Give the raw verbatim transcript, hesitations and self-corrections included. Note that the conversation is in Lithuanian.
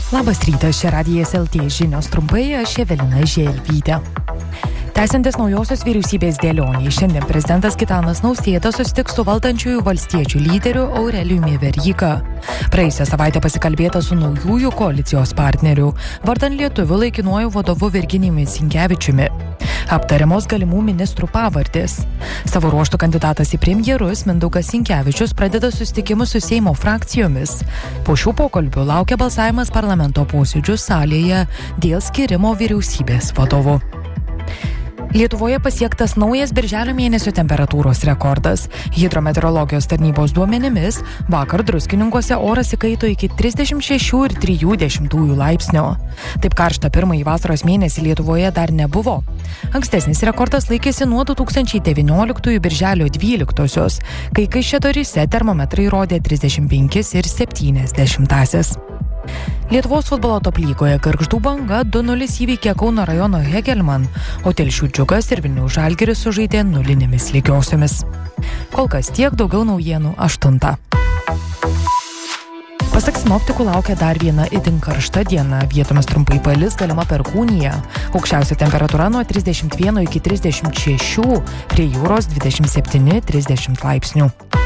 Labas rytas, čia Radijas L T žinios trumpai, aš Evelina Želvytė. Tęsiantis naujosios vyriausybės dėlionei, šiandien prezidentas Gitanas Nausėda susitiks su valdančiųjų valstiečių lyderiu Aurelijumi Veryga. Praėjusią savaitę pasikalbėta su naujųjų koalicijos partnerių, vardan lietuvių laikinuoju vadovu Virginijumi Sinkevičiumi. Aptariamos galimų ministrų pavardės. Savo ruožtų kandidatas į premjerus Mindaugas Sinkevičius pradeda susitikimus su Seimo frakcijomis. Po šių pokalbių laukia balsavimas parlamento posėdžių salėje dėl skyrimo vyriausybės vadovu. Lietuvoje pasiektas naujas birželio mėnesio temperatūros rekordas. Hidrometeorologijos tarnybos duomenimis vakar Druskininkuose oras įkaito iki trisdešimt šešių ir trijų dešimtųjų laipsnio. Taip karšta pirmąjį vasaros mėnesį Lietuvoje dar nebuvo. Ankstesnis rekordas laikėsi nuo du tūkstančiai devynioliktųjų birželio dvyliktosios, kai Kaišiadoryse termometrai rodė trisdešimt penkis ir septynias dešimtąsias. Lietuvos futbolo top lygoje Gargždų Banga du nulis įveikė Kauno rajono Hegelman, o Telšių Džiugas ir Vilniaus Žalgiris sužaidė nulinėmis lygiosiomis. Kol kas tiek, daugiau naujienų aštuntą. Pasak sinoptikų laukia dar viena itin karšta diena, vietomis trumpai palis, galima perkūnija. Aukščiausia temperatūra nuo trisdešimt vieno iki trisdešimt šešių, prie jūros dvidešimt septyni trisdešimt laipsnių.